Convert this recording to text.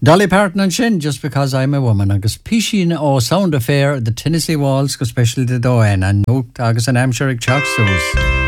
Dolly Parton and Shin, Just Because I'm a Woman, agus Pishin o Sound Affair, the Tennessee Waltz, go special de Doan, and Nook agus an Amshirig Chalk Sos.